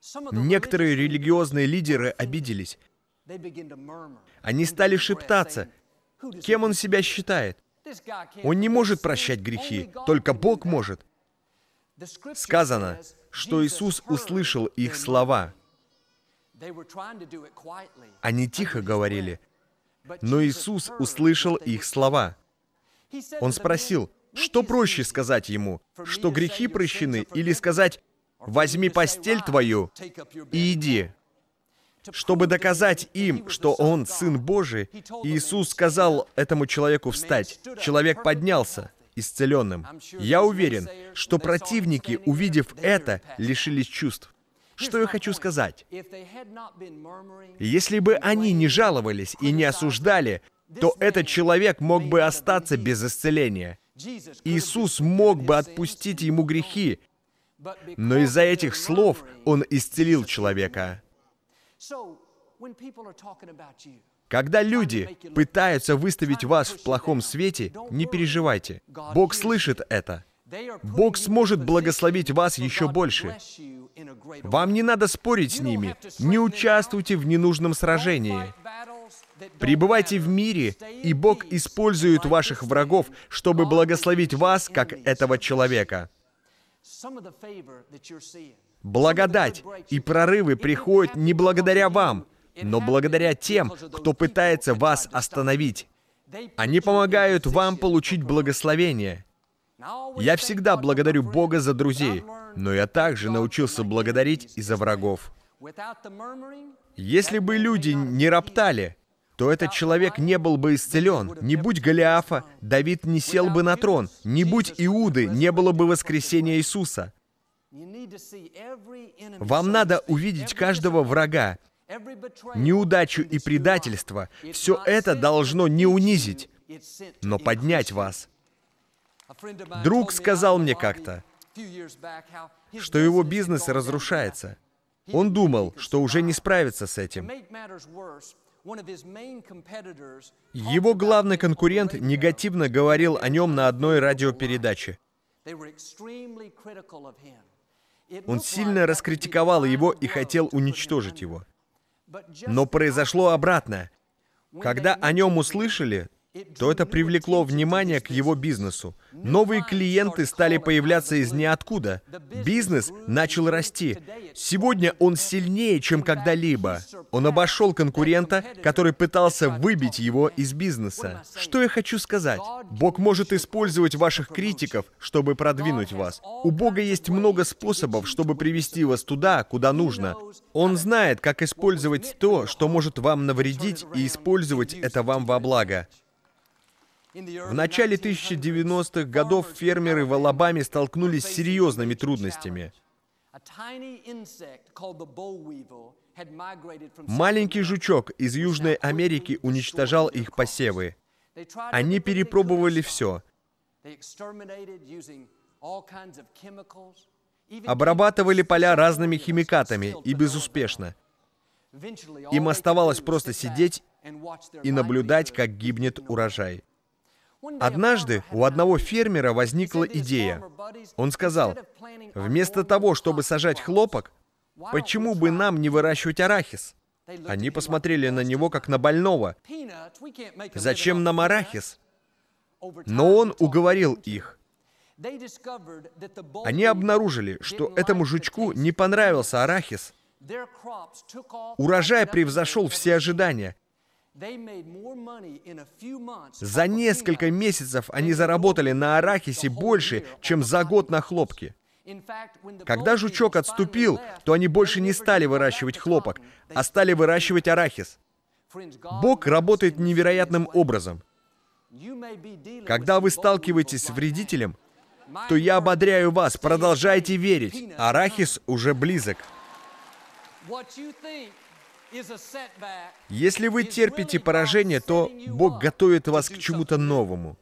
Некоторые религиозные лидеры обиделись. Они стали шептаться, кем он себя считает. Он не может прощать грехи, только Бог может. Сказано, что Иисус услышал их слова. Они тихо говорили, но Иисус услышал их слова. Он спросил, что проще сказать ему, что грехи прощены, или сказать, «Возьми постель твою и иди». Чтобы доказать им, что он Сын Божий, Иисус сказал этому человеку встать. Человек поднялся, исцеленным. Я уверен, что противники, увидев это, лишились чувств. Что я хочу сказать? Если бы они не жаловались и не осуждали, то этот человек мог бы остаться без исцеления. Иисус мог бы отпустить ему грехи, но из-за этих слов Он исцелил человека. Когда люди пытаются выставить вас в плохом свете, не переживайте. Бог слышит это. Бог сможет благословить вас еще больше. Вам не надо спорить с ними. Не участвуйте в ненужном сражении. Пребывайте в мире, и Бог использует ваших врагов, чтобы благословить вас, как этого человека. Благодать и прорывы приходят не благодаря вам, но благодаря тем, кто пытается вас остановить. Они помогают вам получить благословение. Я всегда благодарю Бога за друзей, но я также научился благодарить и за врагов. Если бы люди не роптали, то этот человек не был бы исцелен. Не будь Голиафа, Давид не сел бы на трон. Не будь Иуды, не было бы воскресения Иисуса. Вам надо увидеть каждого врага, неудачу и предательство. Все это должно не унизить, но поднять вас. Друг сказал мне как-то, что его бизнес разрушается. Он думал, что уже не справится с этим. Его главный конкурент негативно говорил о нем на одной радиопередаче. Он сильно раскритиковал его и хотел уничтожить его. Но произошло обратное. Когда о нем услышали, то это привлекло внимание к его бизнесу. Новые клиенты стали появляться из ниоткуда. Бизнес начал расти. Сегодня он сильнее, чем когда-либо. Он обошел конкурента, который пытался выбить его из бизнеса. Что я хочу сказать? Бог может использовать ваших критиков, чтобы продвинуть вас. У Бога есть много способов, чтобы привести вас туда, куда нужно. Он знает, как использовать то, что может вам навредить, и использовать это вам во благо. В начале 1990-х годов фермеры в Алабаме столкнулись с серьезными трудностями. Маленький жучок из Южной Америки уничтожал их посевы. Они перепробовали все. Обрабатывали поля разными химикатами и безуспешно. Им оставалось просто сидеть и наблюдать, как гибнет урожай. Однажды у одного фермера возникла идея. Он сказал, вместо того, чтобы сажать хлопок, почему бы нам не выращивать арахис? Они посмотрели на него, как на больного. Зачем нам арахис? Но он уговорил их. Они обнаружили, что этому жучку не понравился арахис. Урожай превзошел все ожидания. За несколько месяцев они заработали на арахисе больше, чем за год на хлопке. Когда жучок отступил, то они больше не стали выращивать хлопок, а стали выращивать арахис. Бог работает невероятным образом. Когда вы сталкиваетесь с вредителем, то я ободряю вас, продолжайте верить. Арахис уже близок. Если вы терпите поражение, то Бог готовит вас к чему-то новому.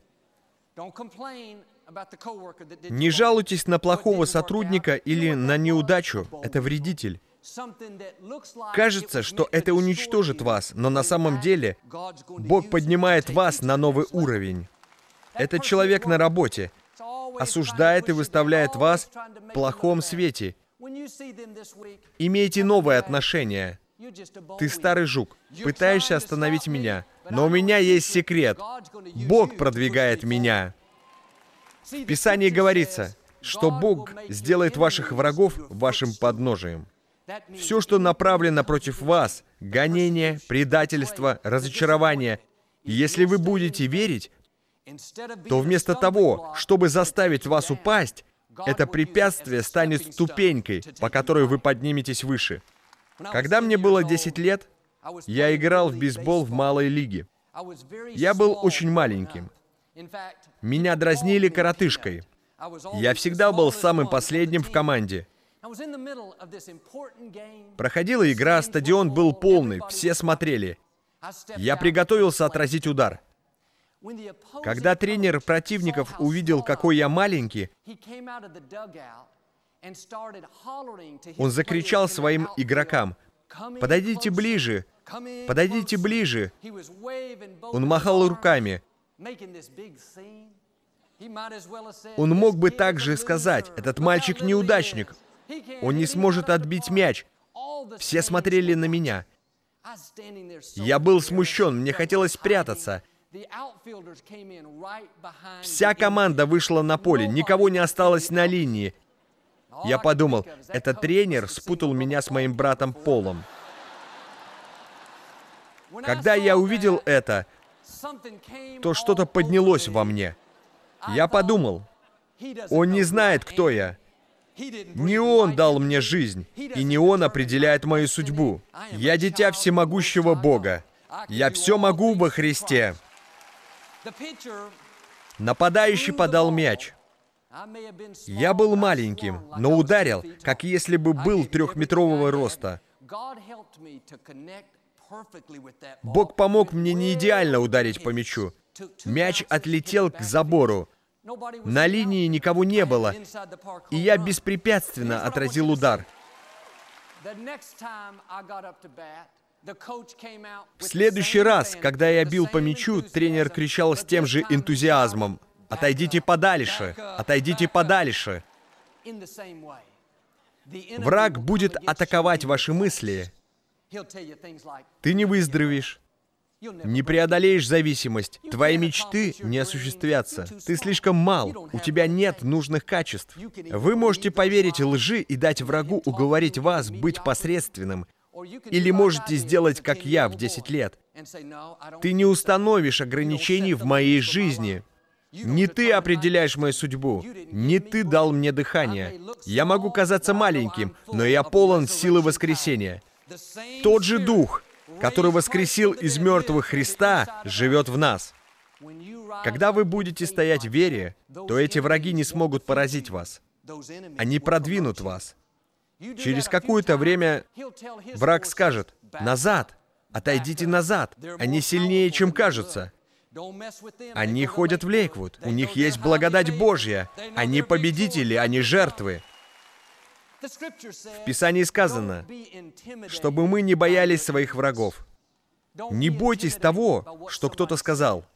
Не жалуйтесь на плохого сотрудника или на неудачу. Это вредитель. Кажется, что это уничтожит вас, но на самом деле Бог поднимает вас на новый уровень. Этот человек на работе осуждает и выставляет вас в плохом свете. Имейте новое отношение. Ты старый жук, пытаешься остановить меня, но у меня есть секрет. Бог продвигает меня. В Писании говорится, что Бог сделает ваших врагов вашим подножием. Все, что направлено против вас, гонение, предательство, разочарование, если вы будете верить, то вместо того, чтобы заставить вас упасть, это препятствие станет ступенькой, по которой вы подниметесь выше. Когда мне было 10 лет, я играл в бейсбол в малой лиге. Я был очень маленьким. Меня дразнили коротышкой. Я всегда был самым последним в команде. Проходила игра, стадион был полный, все смотрели. Я приготовился отразить удар. Когда тренер противников увидел, какой я маленький, он закричал своим игрокам: «Подойдите ближе! Подойдите ближе!» Он махал руками. Он мог бы также сказать: «Этот мальчик неудачник. Он не сможет отбить мяч». Все смотрели на меня. Я был смущен, мне хотелось спрятаться. Вся команда вышла на поле, никого не осталось на линии. Я подумал, этот тренер спутал меня с моим братом Полом. Когда я увидел это, то что-то поднялось во мне. Я подумал, он не знает, кто я. Не он дал мне жизнь, и не он определяет мою судьбу. Я дитя всемогущего Бога. Я все могу во Христе. Нападающий подал мяч. Я был маленьким, но ударил, как если бы был 3-метрового роста. Бог помог мне не идеально ударить по мячу. Мяч отлетел к забору. На линии никого не было, и я беспрепятственно отразил удар. В следующий раз, когда я бил по мячу, тренер кричал с тем же энтузиазмом: «Отойдите подальше! Отойдите подальше!» Враг будет атаковать ваши мысли. Ты не выздоровеешь, не преодолеешь зависимость, твои мечты не осуществятся, ты слишком мал, у тебя нет нужных качеств. Вы можете поверить лжи и дать врагу уговорить вас быть посредственным. Или можете сделать, как я в 10 лет. Ты не установишь ограничений в моей жизни. Не ты определяешь мою судьбу. Не ты дал мне дыхание. Я могу казаться маленьким, но я полон силы воскресения. Тот же Дух, который воскресил из мертвых Христа, живет в нас. Когда вы будете стоять в вере, то эти враги не смогут поразить вас. Они продвинут вас. Через какое-то время враг скажет: «Назад! Отойдите назад! Они сильнее, чем кажутся! Они ходят в Лейквуд, у них есть благодать Божья! Они победители, они жертвы!» В Писании сказано, чтобы мы не боялись своих врагов. Не бойтесь того, что кто-то сказал.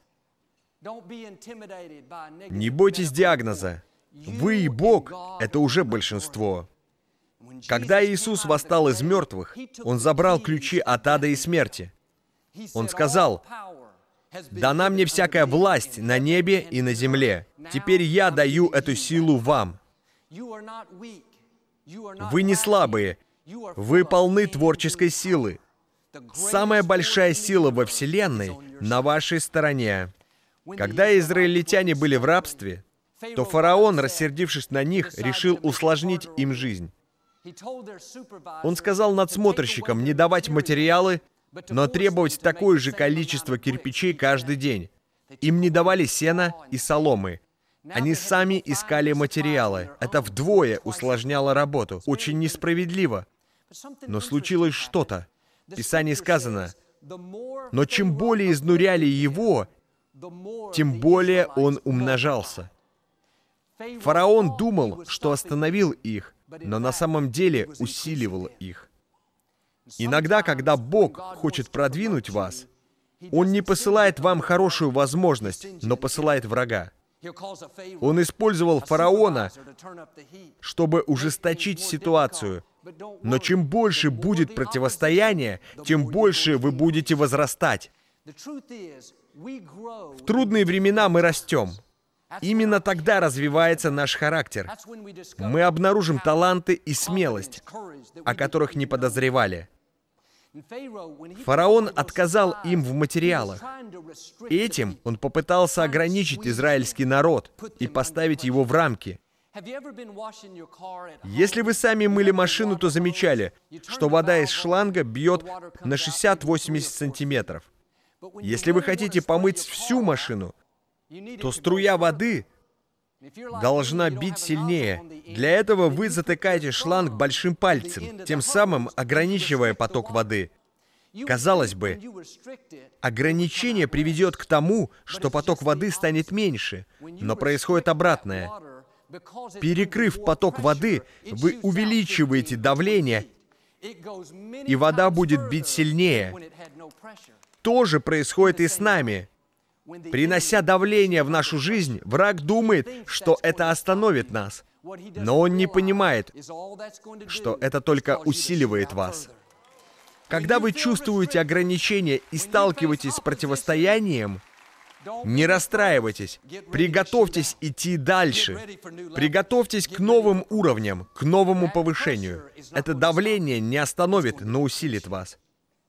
Не бойтесь диагноза. Вы и Бог — это уже большинство. Когда Иисус восстал из мертвых, Он забрал ключи от ада и смерти. Он сказал: «Дана мне всякая власть на небе и на земле. Теперь я даю эту силу вам». Вы не слабые, вы полны творческой силы. Самая большая сила во Вселенной на вашей стороне. Когда израильтяне были в рабстве, то фараон, рассердившись на них, решил усложнить им жизнь. Он сказал надсмотрщикам не давать материалы, но требовать такое же количество кирпичей каждый день. Им не давали сена и соломы. Они сами искали материалы. Это вдвое усложняло работу. Очень несправедливо. Но случилось что-то. В Писании сказано: «Но чем более изнуряли его, тем более он умножался». Фараон думал, что остановил их, но на самом деле усиливал их. Иногда, когда Бог хочет продвинуть вас, Он не посылает вам хорошую возможность, но посылает врага. Он использовал фараона, чтобы ужесточить ситуацию. Но чем больше будет противостояние, тем больше вы будете возрастать. В трудные времена мы растем. Именно тогда развивается наш характер. Мы обнаружим таланты и смелость, о которых не подозревали. Фараон отказал им в материалах. Этим он попытался ограничить израильский народ и поставить его в рамки. Если вы сами мыли машину, то замечали, что вода из шланга бьет на 60-80 сантиметров. Если вы хотите помыть всю машину, то струя воды должна бить сильнее. Для этого вы затыкаете шланг большим пальцем, тем самым ограничивая поток воды. Казалось бы, ограничение приведет к тому, что поток воды станет меньше, но происходит обратное. Перекрыв поток воды, вы увеличиваете давление, и вода будет бить сильнее. То же происходит и с нами. Принося давление в нашу жизнь, враг думает, что это остановит нас. Но он не понимает, что это только усиливает вас. Когда вы чувствуете ограничения и сталкиваетесь с противостоянием, не расстраивайтесь, приготовьтесь идти дальше. Приготовьтесь к новым уровням, к новому повышению. Это давление не остановит, но усилит вас.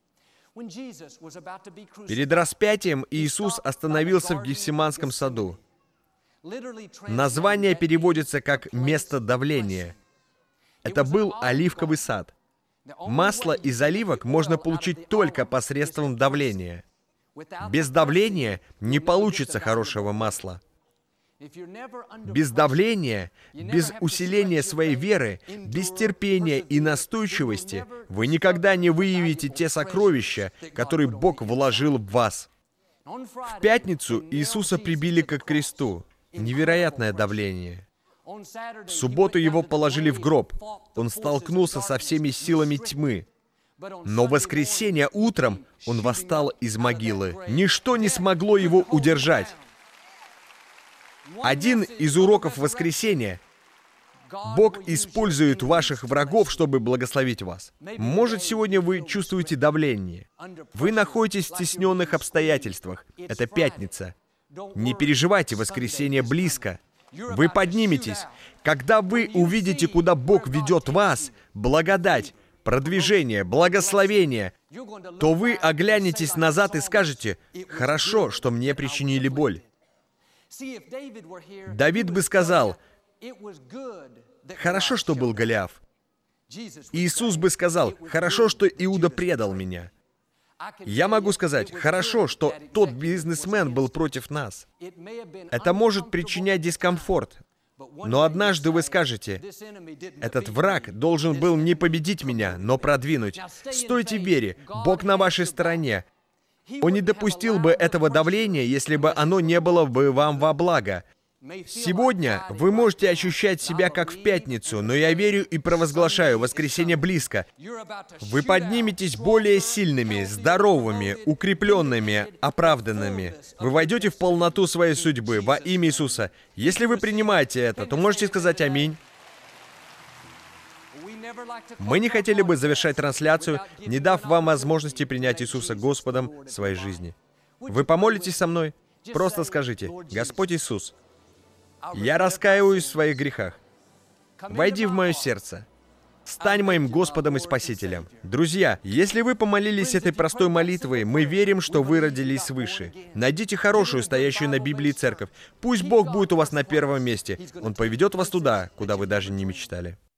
Перед распятием Иисус остановился в Гефсиманском саду. Название переводится как «место давления». Это был оливковый сад. Масло из оливок можно получить только посредством давления. Без давления не получится хорошего масла. Без давления, без усиления своей веры, без терпения и настойчивости вы никогда не выявите те сокровища, которые Бог вложил в вас. В пятницу Иисуса прибили к кресту. Невероятное давление. В субботу его положили в гроб. Он столкнулся со всеми силами тьмы. Но в воскресенье утром он восстал из могилы. Ничто не смогло его удержать. Один из уроков воскресения — Бог использует ваших врагов, чтобы благословить вас. Может, сегодня вы чувствуете давление. Вы находитесь в стесненных обстоятельствах. Это пятница. Не переживайте, воскресенье близко. Вы подниметесь. Когда вы увидите, куда Бог ведет вас, благодать, продвижение, благословение, то вы оглянетесь назад и скажете: «Хорошо, что мне причинили боль». Давид бы сказал: «Хорошо, что был Голиаф». Иисус бы сказал: «Хорошо, что Иуда предал меня». Я могу сказать: «Хорошо, что тот бизнесмен был против нас». Это может причинять дискомфорт. Но однажды вы скажете: «Этот враг должен был не победить меня, но продвинуть». Стойте в вере, Бог на вашей стороне. Он не допустил бы этого давления, если бы оно не было бы вам во благо. Сегодня вы можете ощущать себя как в пятницу, но я верю и провозглашаю: воскресенье близко. Вы подниметесь более сильными, здоровыми, укрепленными, оправданными. Вы войдете в полноту своей судьбы во имя Иисуса. Если вы принимаете это, то можете сказать аминь. Мы не хотели бы завершать трансляцию, не дав вам возможности принять Иисуса Господом своей жизни. Вы помолитесь со мной? Просто скажите: «Господь Иисус, я раскаиваюсь в своих грехах. Войди в мое сердце. Стань моим Господом и Спасителем». Друзья, если вы помолились этой простой молитвой, мы верим, что вы родились свыше. Найдите хорошую, стоящую на Библии церковь. Пусть Бог будет у вас на первом месте. Он поведет вас туда, куда вы даже не мечтали.